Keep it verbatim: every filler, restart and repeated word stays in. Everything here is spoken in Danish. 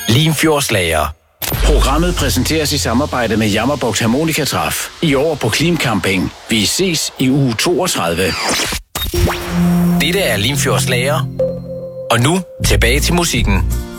Limfjordslager. Programmet præsenteres i samarbejde med Jammerbugt Harmonikatræf. I år på Klimcamping. Vi ses i uge toogtredive. Dette er Limfjordslager. Og nu tilbage til musikken.